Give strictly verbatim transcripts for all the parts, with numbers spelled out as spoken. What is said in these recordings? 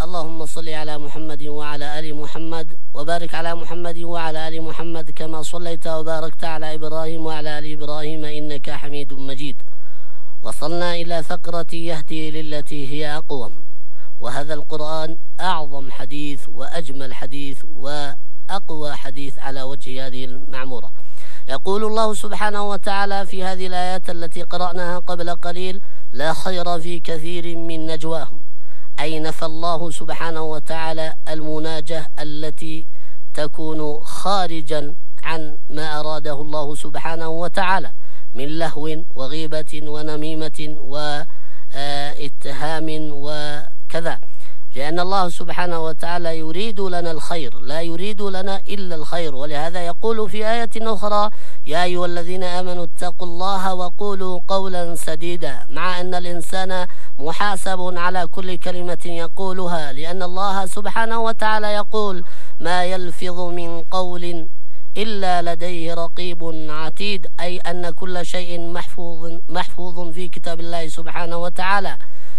اللهم صل على محمد وعلى آل محمد وبارك على محمد وعلى آل محمد كما صليت وباركت على إبراهيم وعلى آل إبراهيم إنك حميد مجيد. وصلنا إلى فقرة يهدي للتي هي أقوم، وهذا القرآن أعظم حديث وأجمل حديث وأقوى حديث على وجه هذه المعمورة. يقول الله سبحانه وتعالى في هذه الآيات التي قرأناها قبل قليل: لا خير في كثير من نجواهم، أي نفى الله سبحانه وتعالى المناجاة التي تكون خارجا عن ما أراده الله سبحانه وتعالى من لهو وغيبة ونميمة واتهام وكذا، لأن الله سبحانه وتعالى يريد لنا الخير، لا يريد لنا إلا الخير. ولهذا يقول في آية أخرى: يا أيها الذين آمنوا اتقوا الله وقولوا قولا سديدا، مع أن الإنسان محاسب على كل كلمة يقولها، لأن الله سبحانه وتعالى يقول: ما يلفظ من قول إلا لديه رقيب عتيد، أي أن كل شيء محفوظ محفوظ في كتاب الله سبحانه وتعالى.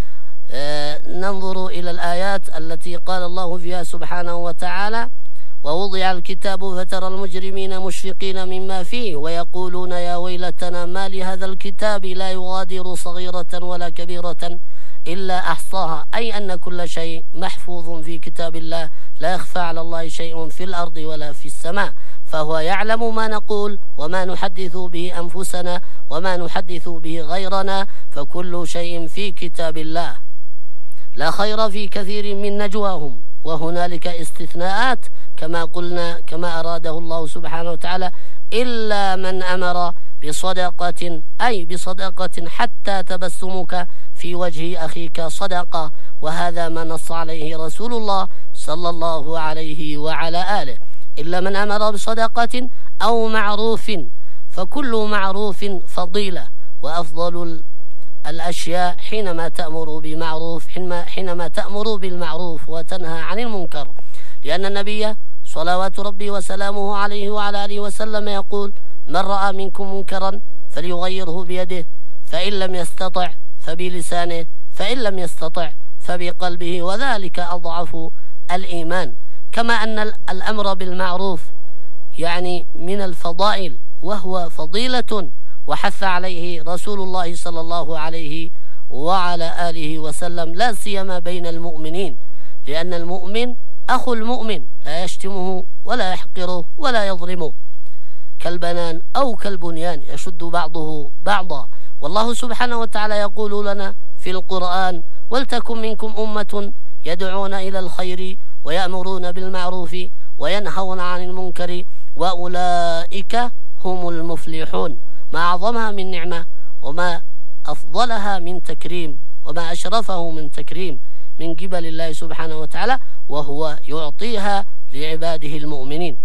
آه ننظر إلى الآيات التي قال الله فيها سبحانه وتعالى: ووضع الكتاب فترى المجرمين مشفقين مما فيه ويقولون يا ويلتنا ما لهذا الكتاب لا يغادر صغيرة ولا كبيرة إلا أحصاها، أي أن كل شيء محفوظ في كتاب الله، لا يخفى على الله شيء في الأرض ولا في السماء، فهو يعلم ما نقول وما نحدث به أنفسنا وما نحدث به غيرنا، فكل شيء في كتاب الله. لا خير في كثير من نجواهم، وهنالك استثناءات كما قلنا كما أراده الله سبحانه وتعالى: إلا من أمر بصدقة، أي بصدقة حتى تبسمك في وجه أخيك صدقة، وهذا ما نص عليه رسول الله صلى الله عليه وعلى آله. إلا من أمر بصدقة أو معروف، فكل معروف فضيلة، وأفضل الأشياء حينما تأمر بمعروف حينما تأمر بالمعروف وتنهى عن المنكر، لأن النبي صلوات ربي وسلامه عليه وعلى آله وسلم يقول: من رأى منكم منكرا فليغيره بيده، فإن لم يستطع فبلسانه، فإن لم يستطع فبقلبه، وذلك أضعف الإيمان. كما أن الأمر بالمعروف يعني من الفضائل، وهو فضيلة وحث عليه رسول الله صلى الله عليه وعلى آله وسلم، لا سيما بين المؤمنين، لأن المؤمن أخو المؤمن لا يشتمه ولا يحقره ولا يظلمه، كالبنان أو كالبنيان يشد بعضه بعضا. والله سبحانه وتعالى يقول لنا في القرآن: ولتكن منكم أمة يدعون إلى الخير ويأمرون بالمعروف وينهون عن المنكر وأولئك هم المفلحون. ما أعظمها من نعمة، وما أفضلها من تكريم، وما أشرفه من تكريم من قبل الله سبحانه وتعالى، وهو يعطيها لعباده المؤمنين.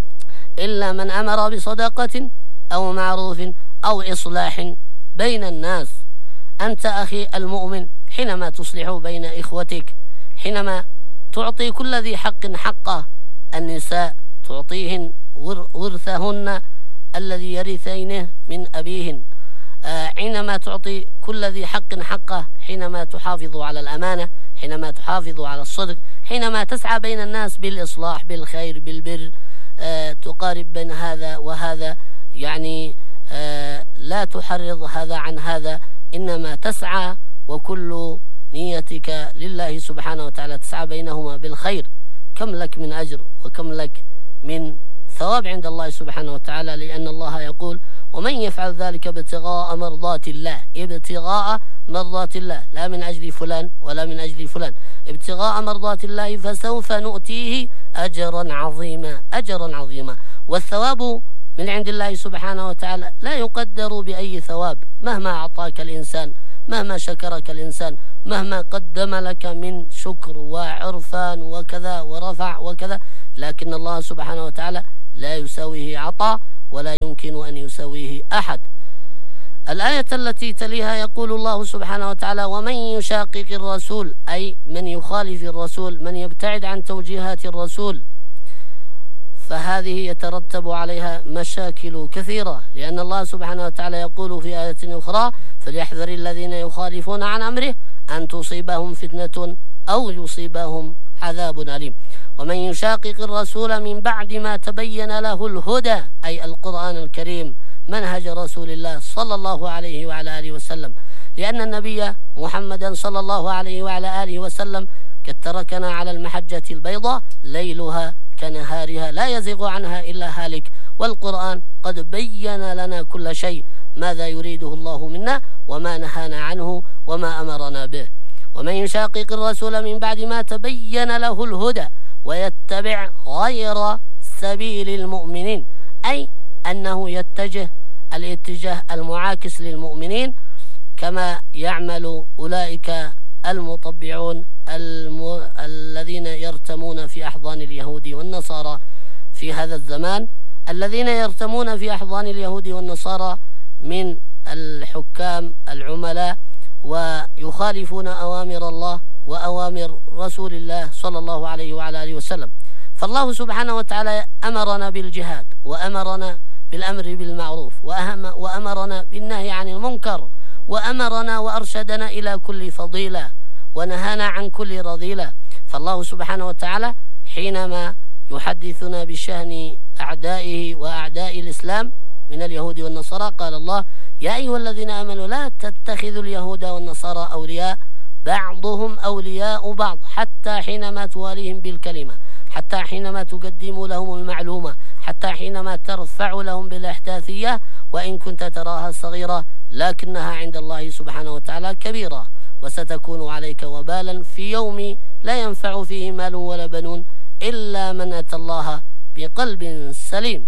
إلا من أمر بصدقة أو معروف أو إصلاح بين الناس. أنت أخي المؤمن حينما تصلح بين إخوتك، حينما تعطي كل ذي حق حقه، النساء تعطيهن ورثهن الذي يرثينه من أبيهن، حينما تعطي كل ذي حق حقه، حينما تحافظ على الأمانة، حينما تحافظ على الصدق، حينما تسعى بين الناس بالإصلاح بالخير بالبر، تقارب بين هذا وهذا، يعني لا تحرض هذا عن هذا، إنما تسعى وكل نيتك لله سبحانه وتعالى، تسعى بينهما بالخير. كم لك من أجر وكم لك من ثواب عند الله سبحانه وتعالى، لأن الله يقول: ومن يفعل ذلك ابتغاء مرضات الله، ابتغاء مرضات الله، لا من أجل فلان ولا من أجل فلان، ابتغاء مرضات الله فسوف نؤتيه أجرا عظيما أجرا عظيما. والثواب من عند الله سبحانه وتعالى لا يقدر بأي ثواب، مهما أعطاك الإنسان، مهما شكرك الإنسان، مهما قدم لك من شكر وعرفان وكذا ورفع وكذا، لكن الله سبحانه وتعالى لا يساويه عطاء ولا يمكن أن يساويه أحد. الآية التي تليها يقول الله سبحانه وتعالى: ومن يشاقق الرسول، أي من يخالف الرسول، من يبتعد عن توجيهات الرسول، فهذه يترتب عليها مشاكل كثيرة، لأن الله سبحانه وتعالى يقول في آية أخرى: فليحذر الذين يخالفون عن أمره أن تصيبهم فتنة أو يصيبهم عذاب أليم. ومن يشاقق الرسول من بعد ما تبين له الهدى، أي القرآن الكريم منهج رسول الله صلى الله عليه وعلى آله وسلم، لأن النبي محمدا صلى الله عليه وعلى آله وسلم قد تركنا على المحجة البيضاء ليلها كنهارها لا يزيغ عنها إلا هالك، والقرآن قد بين لنا كل شيء، ماذا يريده الله منا وما نهانا عنه وما أمرنا به. ومن يشاقق الرسول من بعد ما تبين له الهدى ويتبع غير سبيل المؤمنين، أي أنه يتجه الاتجاه المعاكس للمؤمنين كما يعمل أولئك المطبعون الم... الذين يرتمون في أحضان اليهود والنصارى في هذا الزمان، الذين يرتمون في أحضان اليهود والنصارى من الحكام العملاء ويخالفون أوامر الله وأوامر رسول الله صلى الله عليه وعلى آله وسلم. فالله سبحانه وتعالى أمرنا بالجهاد، وأمرنا بالأمر بالمعروف، وأهم وأمرنا بالنهي عن المنكر، وأمرنا وأرشدنا إلى كل فضيلة، ونهانا عن كل رذيلة. فالله سبحانه وتعالى حينما يحدثنا بشأن أعدائه وأعداء الإسلام من اليهود والنصارى قال الله: يا أيها الذين آمنوا لا تتخذوا اليهود والنصارى أولياء بعضهم أولياء بعض حتى حينما تواليهم بالكلمة، حتى حينما تقدم لهم المعلومة، حتى حينما ترفع لهم بالإحداثية، وإن كنت تراها صغيرة لكنها عند الله سبحانه وتعالى كبيرة، وستكون عليك وبالا في يوم لا ينفع فيه مال ولا بنون إلا من أتى الله بقلب سليم.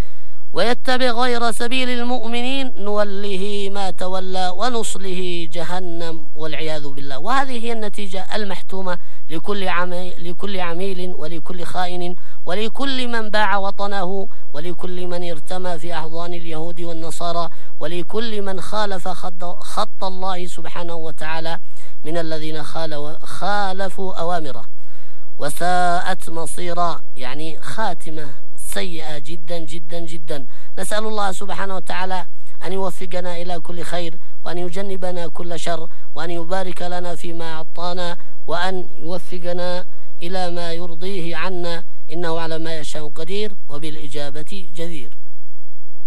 ويتبع غير سبيل المؤمنين نوله ما تولى ونصله جهنم والعياذ بالله. وهذه هي النتيجة المحتومة لكل عميل, لكل عميل ولكل خائن ولكل من باع وطنه ولكل من ارتمى في أحضان اليهود والنصارى ولكل من خالف خط الله سبحانه وتعالى من الذين خالفوا أوامره. وساءت مصيرا، يعني خاتمة سيئة جدا جدا جدا. نسأل الله سبحانه وتعالى أن يوفقنا إلى كل خير، وأن يجنبنا كل شر، وأن يبارك لنا فيما أعطانا، وأن يوفقنا إلى ما يرضيه عنا، إنه على ما يشاء قدير وبالإجابة جدير.